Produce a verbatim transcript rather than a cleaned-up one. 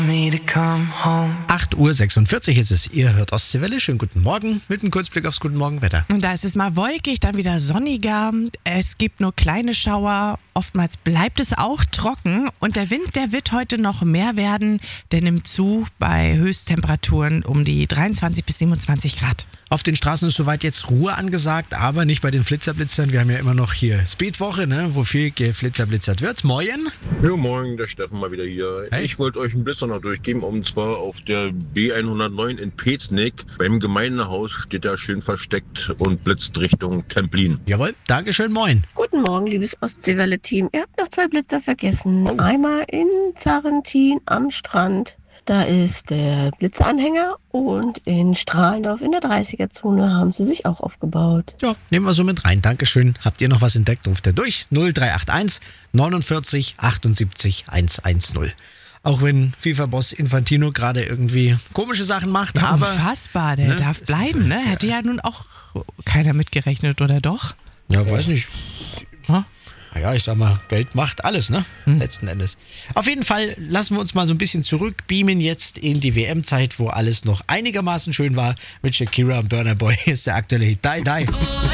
acht Uhr sechsundvierzig ist es. Ihr hört Ostseewelle. Schönen guten Morgen mit einem Kurzblick aufs Guten Morgen-Wetter. Und da ist es mal wolkig, dann wieder sonniger. Es gibt nur kleine Schauer. Oftmals bleibt es auch trocken. Und der Wind, der wird heute noch mehr werden. Der nimmt zu bei Höchsttemperaturen um die dreiundzwanzig bis siebenundzwanzig Grad. Auf den Straßen ist soweit jetzt Ruhe angesagt, aber nicht bei den Flitzerblitzern. Wir haben ja immer noch hier Speedwoche, ne, wo viel geflitzerblitzert wird. Moin. Ja, moin, der Steffen mal wieder hier. Hey. Ich wollte euch einen Blitzer noch durchgeben, und zwar auf der B hundertneun in Peznick. Beim Gemeindehaus steht er schön versteckt und blitzt Richtung Templin. Jawohl, Dankeschön, moin. Guten Morgen, liebes Ostseewelle-Team. Ihr habt noch zwei Blitzer vergessen. Oh. Einmal in Zarentin am Strand. Da ist der Blitzeranhänger und in Strahlendorf in der dreißiger-Zone haben sie sich auch aufgebaut. Ja, nehmen wir so mit rein. Dankeschön. Habt ihr noch was entdeckt? Ruft ihr durch. null drei acht eins neunundvierzig achtundsiebzig hundertzehn. Auch wenn FIFA-Boss Infantino gerade irgendwie komische Sachen macht, Ja, aber... unfassbar, der ne, darf es ist bleiben, so, ne? Hätte ja nun auch keiner mitgerechnet, oder doch? Ja, weiß nicht. Hm? Naja, ich sag mal, Geld macht alles, ne? Hm. Letzten Endes. Auf jeden Fall lassen wir uns mal so ein bisschen zurückbeamen jetzt in die W M-Zeit, wo alles noch einigermaßen schön war. Mit Shakira und Burna Boy ist der aktuelle Hit. Die, die.